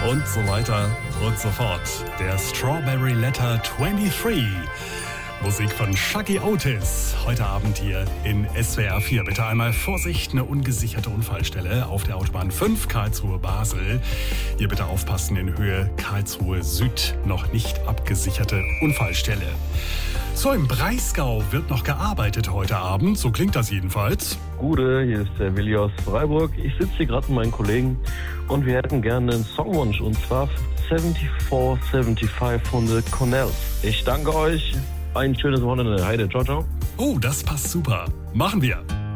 und so weiter und so fort. Der Strawberry Letter 23. Musik von Shuggy Otis. Heute Abend hier in SWR 4. Bitte einmal Vorsicht, eine ungesicherte Unfallstelle auf der Autobahn 5 Karlsruhe-Basel. Hier bitte aufpassen, in Höhe Karlsruhe Süd. Noch nicht abgesicherte Unfallstelle. So, im Breisgau wird noch gearbeitet heute Abend. So klingt das jedenfalls. Gude, hier ist der Willi aus Freiburg. Ich sitze hier gerade mit meinen Kollegen und wir hätten gerne einen Songwunsch und zwar 7475 von The Cornells. Ich danke euch. Ein schönes Wochenende. Heide, ciao, ciao. Oh, das passt super. Machen wir.